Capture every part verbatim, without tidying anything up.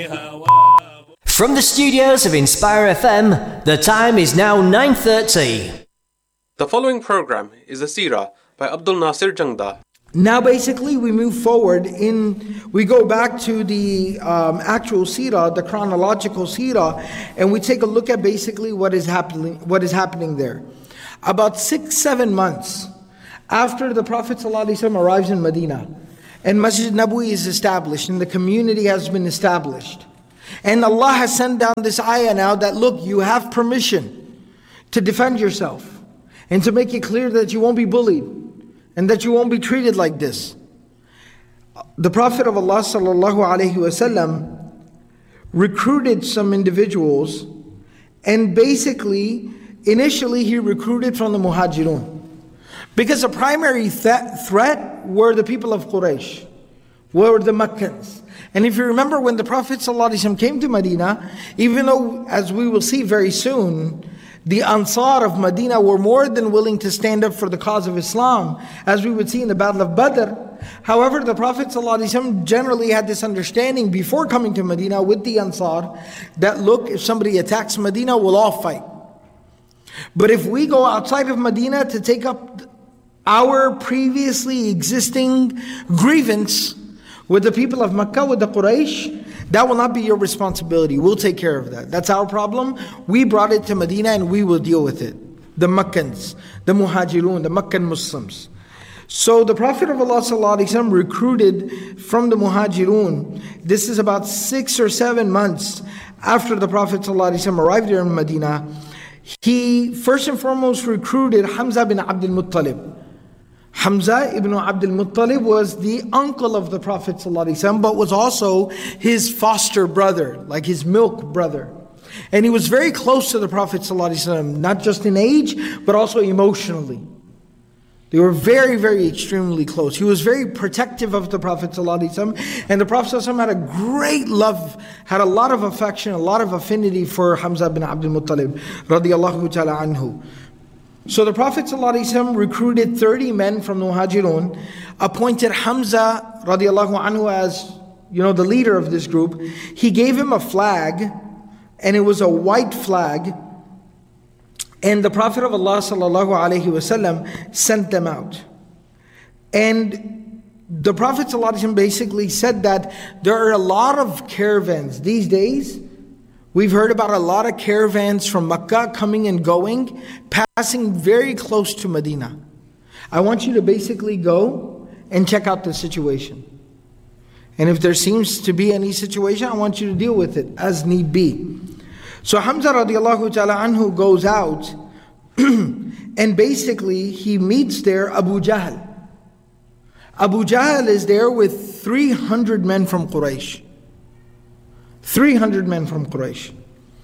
From the studios of Inspire F M, the time is now nine thirty. The following program is a seerah by Abdul Nasir Jangda. Now basically we move forward in, we go back to the um, actual seerah, the chronological seerah, and we take a look at basically what is happening, what is happening there. About six, seven months after the Prophet ﷺ arrives in Medina, and Masjid Nabawi is established, and the community has been established, and Allah has sent down this ayah now that, look, you have permission to defend yourself, and to make it clear that you won't be bullied, and that you won't be treated like this. The Prophet of Allah sallallahu alaihi wasallam recruited some individuals, and basically, initially he recruited from the Muhajirun. Because the primary th- threat were the people of Quraysh, were the Meccans. And if you remember when the Prophet ﷺ came to Medina, even though, as we will see very soon, the Ansar of Medina were more than willing to stand up for the cause of Islam, as we would see in the Battle of Badr. However, the Prophet ﷺ generally had this understanding before coming to Medina with the Ansar, that look, if somebody attacks Medina, we'll all fight. But if we go outside of Medina to take up our previously existing grievance with the people of Mecca, with the Quraysh, that will not be your responsibility. We'll take care of that. That's our problem. We brought it to Medina and we will deal with it. The Meccans, the Muhajirun, the Meccan Muslims. So the Prophet of Allah ﷺ recruited from the Muhajirun. This is about six or seven months after the Prophet ﷺ arrived here in Medina. He first and foremost recruited Hamza bin Abdul Muttalib. Hamza ibn Abdul Muttalib was the uncle of the Prophet ﷺ, but was also his foster brother, like his milk brother. And he was very close to the Prophet ﷺ, not just in age, but also emotionally. They were very, very extremely close. He was very protective of the Prophet ﷺ, and the Prophet ﷺ had a great love, had a lot of affection, a lot of affinity for Hamza bin Abdul Muttalib, radiyallahu ta'ala anhu. So the Prophet ﷺ recruited thirty men from the Muhajirun, appointed Hamza radiallahu anhu as, you know, the leader of this group. He gave him a flag, and it was a white flag. And the Prophet of Allah sallallahu alaihi wasallam sent them out. And the Prophet ﷺ basically said that there are a lot of caravans these days. We've heard about a lot of caravans from Mecca coming and going, passing very close to Medina. I want you to basically go and check out the situation. And if there seems to be any situation, I want you to deal with it as need be. So Hamza radiallahu ta'ala anhu goes out and basically he meets there Abu Jahl. Abu Jahl is there with three hundred men from Quraysh. three hundred men from Quraysh.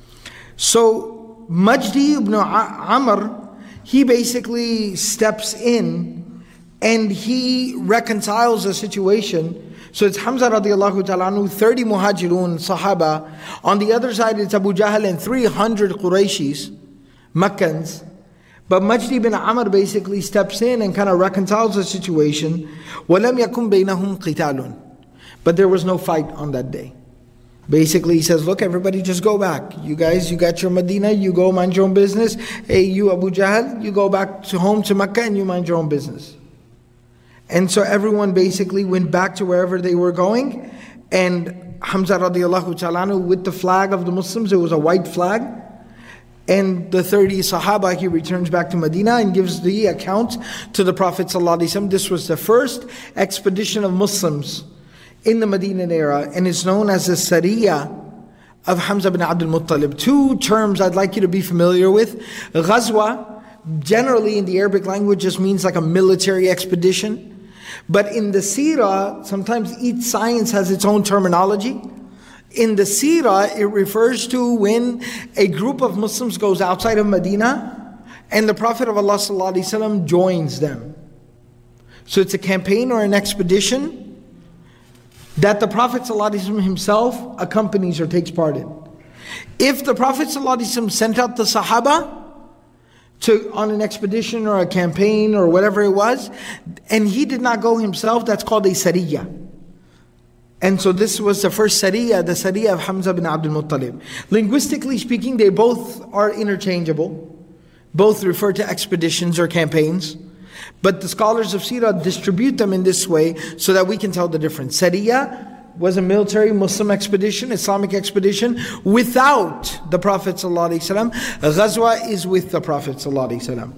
So Majdi ibn Amr, he basically steps in and he reconciles the situation. So it's Hamza radiallahu ta'ala anhu, thirty Muhajirun, Sahaba. On the other side it's Abu Jahl and three hundred Qurayshis, Meccans. But Majdi ibn Amr basically steps in and kind of reconciles the situation. وَلَمْ يَكُنْ بَيْنَهُمْ قِتَالٌ. But there was no fight on that day. Basically, he says, look, everybody just go back. You guys, you got your Medina, you go mind your own business. Hey, you Abu Jahl, you go back to home to Mecca and you mind your own business. And so everyone basically went back to wherever they were going. And Hamza radiallahu ta'ala anhu with the flag of the Muslims, it was a white flag. And the thirty Sahaba, he returns back to Medina and gives the account to the Prophet ﷺ. This was the first expedition of Muslims in the Medinan era, and it's known as the Sariya of Hamza bin Abdul Muttalib. Two terms I'd like you to be familiar with. Ghazwa, generally in the Arabic language, just means like a military expedition. But in the Seerah, sometimes each science has its own terminology. In the Seerah, it refers to when a group of Muslims goes outside of Medina and the Prophet of Allah ﷺ joins them. So it's a campaign or an expedition that the Prophet ﷺ himself accompanies or takes part in. If the Prophet ﷺ sent out the Sahaba to on an expedition or a campaign or whatever it was, and he did not go himself, that's called a Sariyah. And so this was the first Sariya, the Sariya of Hamza bin Abdul Muttalib. Linguistically speaking, they both are interchangeable. Both refer to expeditions or campaigns. But the scholars of Sirah distribute them in this way so that we can tell the difference. Sariya was a military Muslim expedition, Islamic expedition, without the Prophet ﷺ. Ghazwa is with the Prophet ﷺ.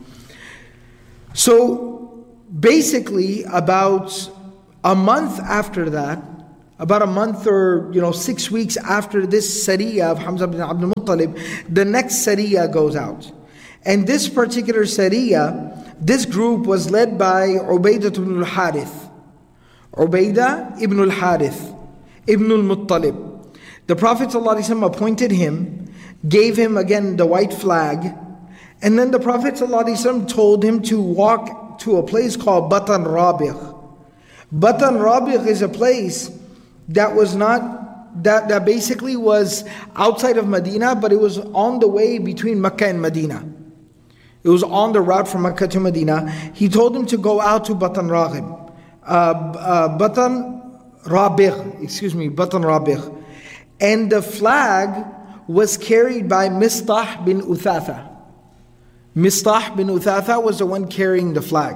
So basically, about a month after that, about a month or you know six weeks after this Sariya of Hamza bin Abdul Muttalib, the next Sariya goes out. And this particular Sariya, this group was led by Ubaidah ibn al-Harith. Ubaidah ibn al-Harith, ibn al-Muttalib. The Prophet ﷺ appointed him, gave him again the white flag, and then the Prophet ﷺ told him to walk to a place called Batan Rabigh. Batan Rabigh is a place that was not, that, that basically was outside of Medina, but it was on the way between Mecca and Medina. It was on the route from Mecca to Medina. He told him to go out to Batan Raghib. Uh, uh, Batan Rabigh, excuse me, Batan Rabigh. And the flag was carried by Mistah bin Uthatha. Mistah bin Uthatha was the one carrying the flag.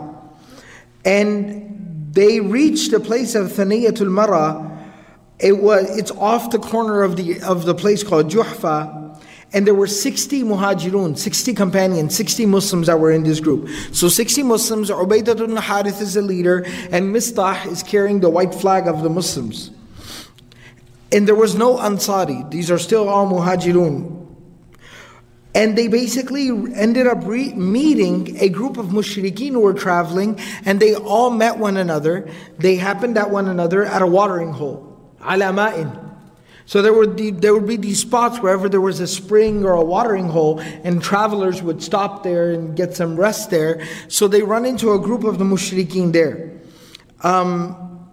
And they reached the place of Thaniyatul Mara. It was, it's off the corner of the of the place called Juhfa, and there were sixty muhajirun, sixty companions, sixty Muslims that were in this group. So sixty Muslims, Ubaidah ibn Harith is the leader, and Mistah is carrying the white flag of the Muslims. And there was no Ansari, these are still all muhajirun. And they basically ended up re- meeting a group of mushrikeen who were traveling, and they all met one another. They happened at one another at a watering hole. Ala ma'in. So there would be, there would be these spots wherever there was a spring or a watering hole, and travelers would stop there and get some rest there. So they run into a group of the mushrikeen there. Um,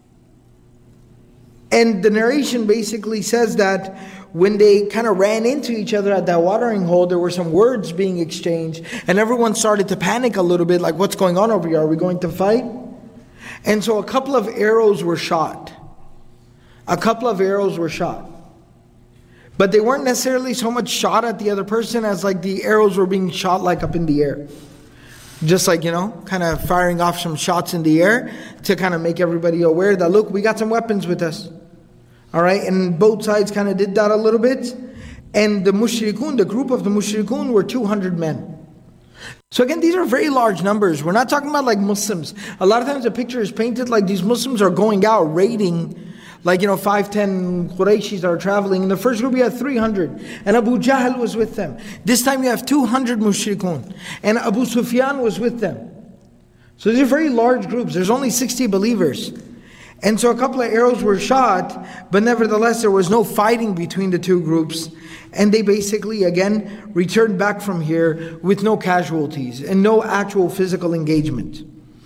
and the narration basically says that when they kind of ran into each other at that watering hole, there were some words being exchanged, and everyone started to panic a little bit, like, what's going on over here? Are we going to fight? And so a couple of arrows were shot. A couple of arrows were shot. But they weren't necessarily so much shot at the other person as like the arrows were being shot like up in the air. Just like, you know, kind of firing off some shots in the air to kind of make everybody aware that, look, we got some weapons with us. All right, and both sides kind of did that a little bit. And the mushrikun, the group of the mushrikun were two hundred men. So again, these are very large numbers. We're not talking about like Muslims. A lot of times the picture is painted like these Muslims are going out raiding, like, you know, five, ten Qurayshis that are traveling. In the first group you had three hundred. And Abu Jahl was with them. This time you have two hundred mushrikun. And Abu Sufyan was with them. So these are very large groups. There's only sixty believers. And so a couple of arrows were shot, but nevertheless there was no fighting between the two groups. And they basically, again, returned back from here with no casualties and no actual physical engagement.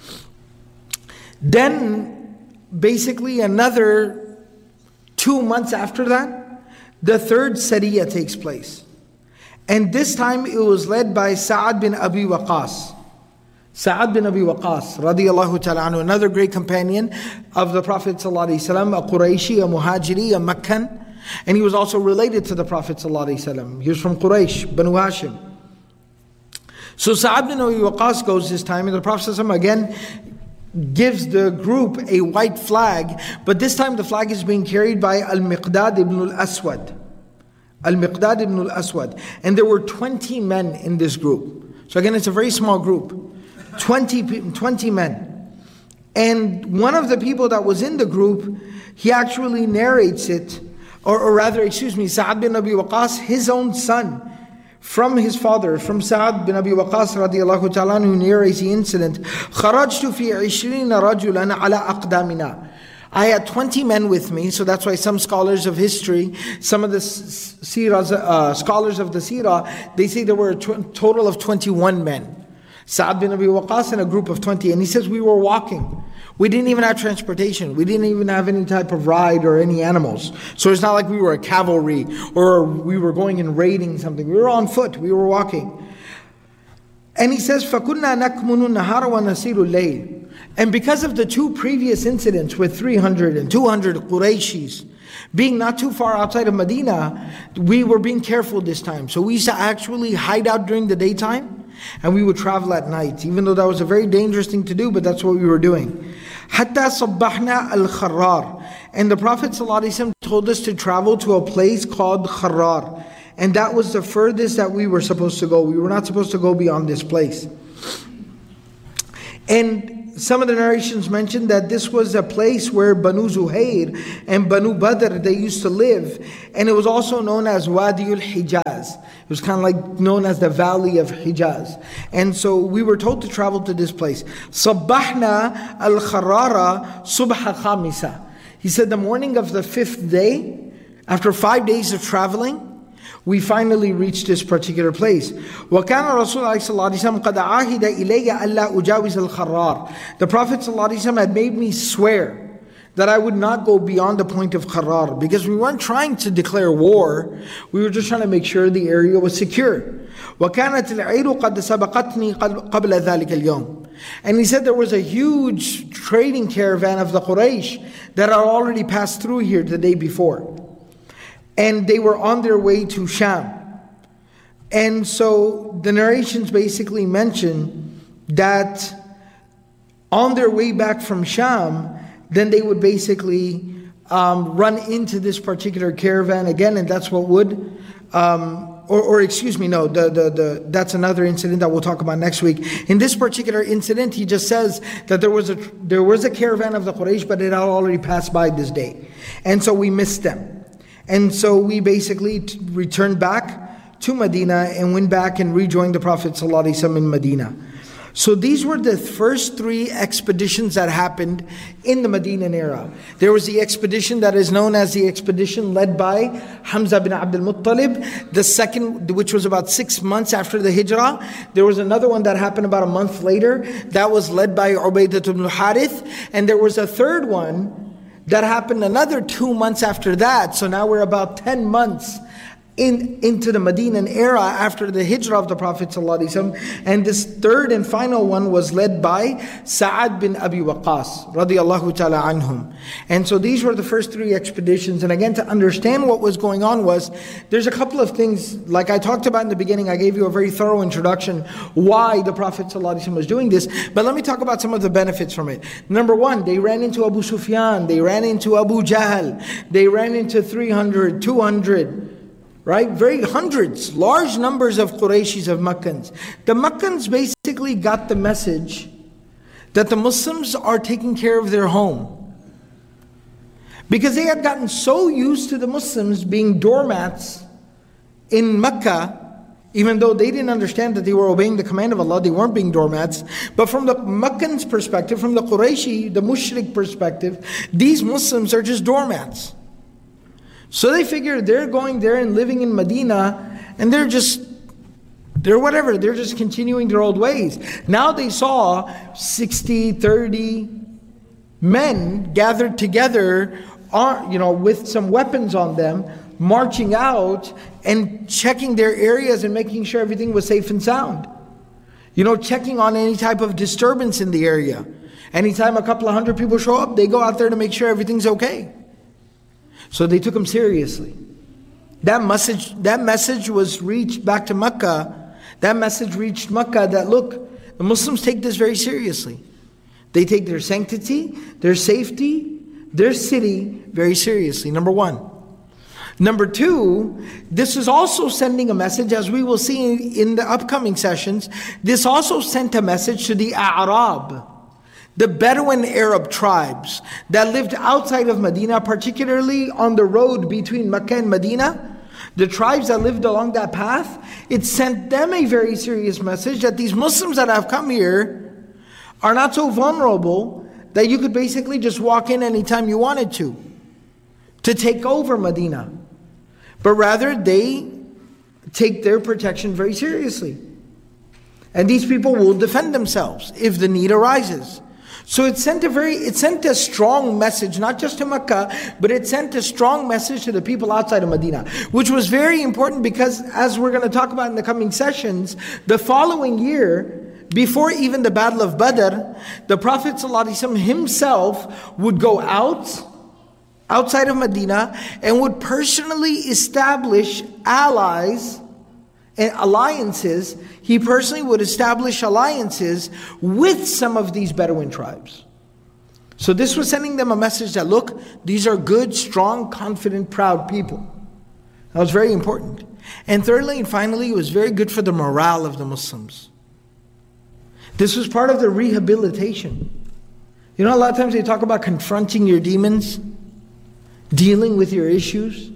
Then, basically another two months after that, the third Sariya takes place. And this time it was led by Sa'ad bin Abi Waqqas. Sa'ad bin Abi Waqqas, radiyallahu ta'ala anhu, another great companion of the Prophet sallallahu alaihi wasallam, a Qurayshi, a Muhajiri, a Meccan. And he was also related to the Prophet sallallahu alaihi wasallam. He was from Quraysh, Banu Hashim. So Sa'ad bin Abi Waqqas goes this time, and the Prophet sallallahu alaihi wasallam again gives the group a white flag, but this time the flag is being carried by Al-Miqdad ibn al-Aswad. Al-Miqdad ibn al-Aswad. And there were twenty men in this group. So again, it's a very small group. twenty, twenty men. And one of the people that was in the group, he actually narrates it, or, or rather, excuse me, Sa'ad bin Abi Waqqas, his own son, from his father, from Sa'ad bin Abi Waqqas radiallahu ta'ala, who narrates the incident. خَرَجْتُ فِي عِشْرِينَ رَجُلًا عَلَىٰ أَقْدَامِنَا. I had twenty men with me, so that's why some scholars of history, some of the seerahs, uh, scholars of the seerah, they say there were a tw- total of twenty-one men. Sa'ad bin Abi Waqqas and a group of twenty. And he says, we were walking. We didn't even have transportation. We didn't even have any type of ride or any animals. So it's not like we were a cavalry or we were going and raiding something. We were on foot. We were walking. And he says, فَكُنَّا نَكْمُنُ النَّهَارَ وَنَسِيرُ اللَّيْلِ. And because of the two previous incidents with three hundred and two hundred Qurayshis being not too far outside of Medina, we were being careful this time. So we used to actually hide out during the daytime, and we would travel at night, even though that was a very dangerous thing to do, but that's what we were doing. Hatta sabbahna al-Kharrar. And the Prophet ﷺ told us to travel to a place called Kharrar. And that was the furthest that we were supposed to go. We were not supposed to go beyond this place. And some of the narrations mention that this was a place where Banu Zuhair and Banu Badr, they used to live. And it was also known as Wadi al-Hijaz. It was kind of like known as the Valley of Hijaz. And so we were told to travel to this place. Sabbahna al-Kharara subha khamisa. He said the morning of the fifth day, after five days of traveling, we finally reached this particular place. وَكَانَ رَسُولُ اللَّهِ صَلَّى اللَّهُ عَلَيْهِ وَسَلَّمَ قَدْ عَاهِدَ إِلَيَّ أَلَّا أُجَاوِزَ الْخَرَّارِ. The Prophet ﷺ had made me swear that I would not go beyond the point of Kharrar, because we weren't trying to declare war, we were just trying to make sure the area was secure. وَكَانَتِ الْعِيرُ قَدْ سَبَقَتْنِي قَبْلَ ذَلِكَ الْيَوْمِ. And he said there was a huge trading caravan of the Quraysh that had already passed through here the day before. And they were on their way to Sham. And so the narrations basically mention that on their way back from Sham, then they would basically um, run into this particular caravan again, and that's what would, um, or, or excuse me, no, the, the, the, that's another incident that we'll talk about next week. In this particular incident, he just says that there was a there was a caravan of the Quraysh, but it had already passed by this day. And so we missed them. And so we basically t- returned back to Medina and went back and rejoined the Prophet ﷺ in Medina. So these were the first three expeditions that happened in the Medinan era. There was the expedition that is known as the expedition led by Hamza bin Abdul Muttalib. The second, which was about six months after the Hijrah. There was another one that happened about a month later. That was led by Ubaidah ibn Harith. And there was a third one that happened another two months after that. So now we're about ten months in, into the Medinan era after the Hijrah of the Prophet ﷺ. And this third and final one was led by Sa'ad bin Abi Waqqas radiyallahu ta'ala anhum. And so these were the first three expeditions. And again, to understand what was going on was, there's a couple of things, like I talked about in the beginning, I gave you a very thorough introduction why the Prophet ﷺ was doing this. But let me talk about some of the benefits from it. Number one, they ran into Abu Sufyan, they ran into Abu Jahl, they ran into three hundred, two hundred, right? Very hundreds, large numbers of Qurayshis, of Makkans. The Makkans basically got the message that the Muslims are taking care of their home. Because they had gotten so used to the Muslims being doormats in Mecca, even though they didn't understand that they were obeying the command of Allah, they weren't being doormats. But from the Meccans' perspective, from the Qurayshi, the Mushrik perspective, these Muslims are just doormats. So they figured they're going there and living in Medina, and they're just, they're whatever, they're just continuing their old ways. Now they saw sixty, thirty men gathered together, you know, with some weapons on them, marching out and checking their areas and making sure everything was safe and sound. You know, checking on any type of disturbance in the area. Anytime a couple of hundred people show up, they go out there to make sure everything's okay. So they took him seriously. That message, that message was reached back to Mecca. That message reached Mecca that, look, the Muslims take this very seriously. They take their sanctity, their safety, their city very seriously, number one. Number two, this is also sending a message, as we will see in the upcoming sessions, this also sent a message to the A'rab, the Bedouin Arab tribes that lived outside of Medina, particularly on the road between Mecca and Medina. The tribes that lived along that path, it sent them a very serious message that these Muslims that have come here are not so vulnerable that you could basically just walk in anytime you wanted to, to take over Medina. But rather they take their protection very seriously. And these people will defend themselves if the need arises. So it sent a very, it sent a strong message, not just to Mecca, but it sent a strong message to the people outside of Medina, which was very important because, as we're going to talk about in the coming sessions, the following year, before even the Battle of Badr, the Prophet ﷺ himself would go out, outside of Medina, and would personally establish allies and alliances. He personally would establish alliances with some of these Bedouin tribes. So this was sending them a message that, look, these are good, strong, confident, proud people. That was very important. And thirdly and finally, it was very good for the morale of the Muslims. This was part of the rehabilitation. You know, a lot of times they talk about confronting your demons, dealing with your issues,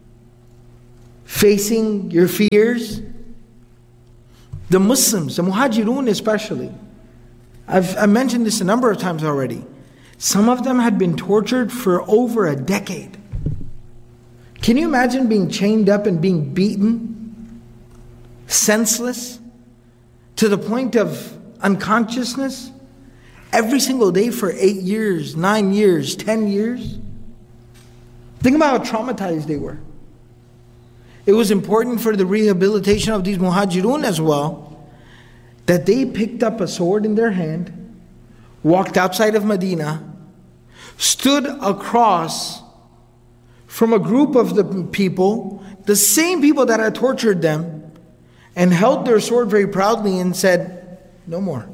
facing your fears. The Muslims, the Muhajirun especially, I've I mentioned this a number of times already. Some of them had been tortured for over a decade. Can you imagine being chained up and being beaten, senseless, to the point of unconsciousness, every single day for eight years, nine years, ten years? Think about how traumatized they were. It was important for the rehabilitation of these Muhajirun as well, that they picked up a sword in their hand, walked outside of Medina, stood across from a group of the people, the same people that had tortured them, and held their sword very proudly and said, no more.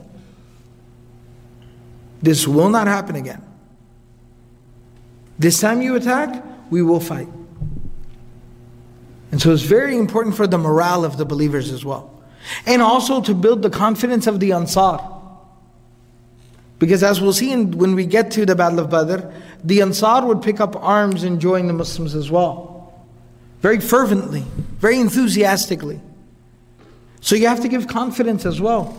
This will not happen again. This time you attack, we will fight. And so it's very important for the morale of the believers as well. And also to build the confidence of the Ansar. Because as we'll see in, when we get to the Battle of Badr, the Ansar would pick up arms and join the Muslims as well. Very fervently, very enthusiastically. So you have to give confidence as well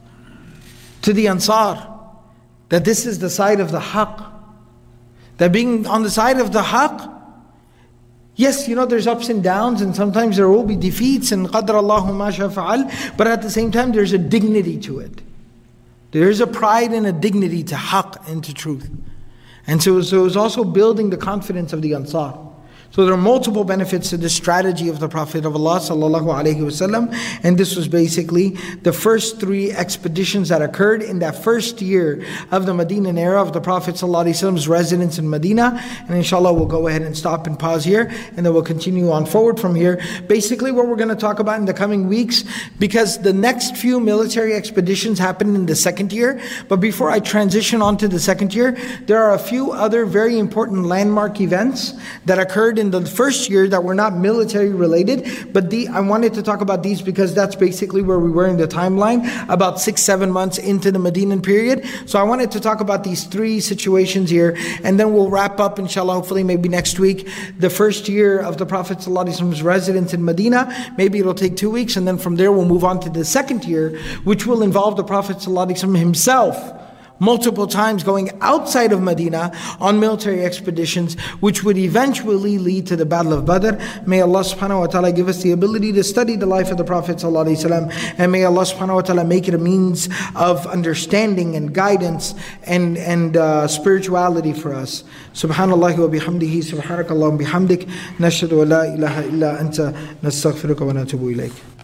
to the Ansar, that this is the side of the haqq. That being on the side of the haqq, yes, you know, there's ups and downs, and sometimes there will be defeats, and qadar Allahu ma sha fa'al, but at the same time there's a dignity to it. There's a pride and a dignity to haqq and to truth. And so, so it was also building the confidence of the Ansar. So there are multiple benefits to this strategy of the Prophet of Allah sallallahu alaihi wasallam, and this was basically the first three expeditions that occurred in that first year of the Medinan era of the Prophet sallallahu alaihi wasallam's residence in Medina. And inshallah we'll go ahead and stop and pause here, and then we'll continue on forward from here. Basically what we're going to talk about in the coming weeks, because the next few military expeditions happened in the second year. But before I transition on to the second year, there are a few other very important landmark events that occurred in the first year that were not military related, but the, I wanted to talk about these because that's basically where we were in the timeline, about six, seven months into the Medinan period. So I wanted to talk about these three situations here, and then we'll wrap up, inshallah, hopefully maybe next week, the first year of the Prophet ﷺ's residence in Medina. Maybe it'll take two weeks, and then from there we'll move on to the second year, which will involve the Prophet ﷺ himself multiple times going outside of Medina on military expeditions, which would eventually lead to the Battle of Badr. May Allah subhanahu wa ta'ala give us the ability to study the life of the Prophet sallallahu alaihi wasallam, and may Allah subhanahu wa ta'ala make it a means of understanding and guidance and, and uh, spirituality for us. Subhanallah wa bihamdihi, subhanakallah wa bihamdik, nashhadu wa la ilaha illa anta, nastaghfiruka wa natubu ilayk.